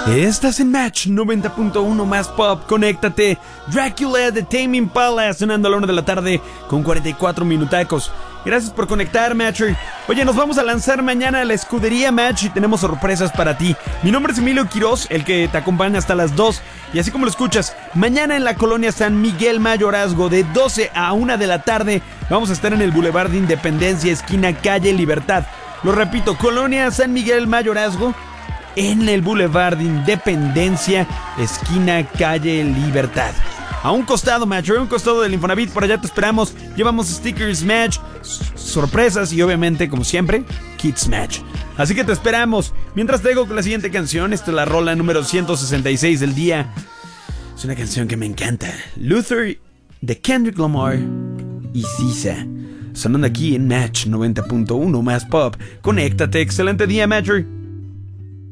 Estás en Match 90.1 más pop, conéctate. Dracula de Tame Impala sonando a la 1 de la tarde con 44 minutacos. Gracias por conectar, Matcher. Oye, nos vamos a lanzar mañana a la escudería Match y tenemos sorpresas para ti. Mi nombre es Emilio Quiroz, el que te acompaña hasta las 2. Y así como lo escuchas, mañana en la colonia San Miguel Mayorazgo de 12 a 1 de la tarde vamos a estar en el Boulevard de Independencia, esquina calle Libertad. Lo repito, colonia San Miguel Mayorazgo, en el Boulevard de Independencia, esquina calle Libertad. A un costado, Match, a un costado del Infonavit, por allá te esperamos. Llevamos stickers Match, sorpresas y obviamente, como siempre, kits Match. Así que te esperamos. Mientras te dejo con la siguiente canción, esta es la rola número 166 del día. Es una canción que me encanta. Luther de Kendrick Lamar y Sisa. Sonando aquí en Match 90.1 más pop. Conéctate, excelente día, Matcher.